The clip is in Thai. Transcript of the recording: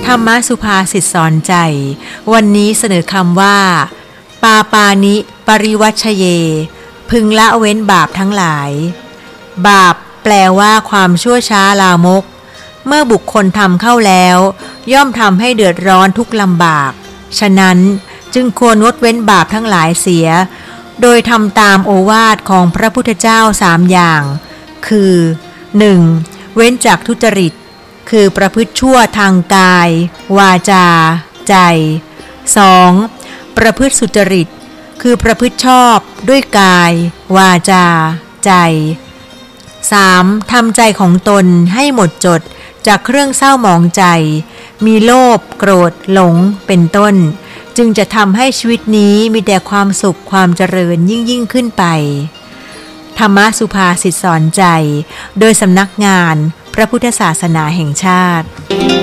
รรมสุภาษิตสอนใจวันนี้เสนอคำว่าปาปานิปริวัชเยพึงละเว้นบาปทั้งหลายบาปแปลว่าความชั่วช้าลามกเมื่อบุคคลทำเข้าแล้วย่อมทำให้เดือดร้อนทุกข์ลำบากฉะนั้นจึงควรงดเว้นบาปทั้งหลายเสียโดยทำตามโอวาทของพระพุทธเจ้า3อย่างคือ 1. เว้นจากทุจริตคือประพฤติชั่วทางกายวาจาใจ 2. ประพฤติสุจริตคือประพฤติชอบด้วยกายวาจาใจ 3. ทำใจของตนให้หมดจดจากเครื่องเศร้าหมองใจมีโลภโกรธหลงเป็นต้นจึงจะทำให้ชีวิตนี้มีแต่ความสุขความเจริญยิ่งขึ้นไปธรรมสุภาษิตสอนใจโดยสำนักงานพระพุทธศาสนาแห่งชาติ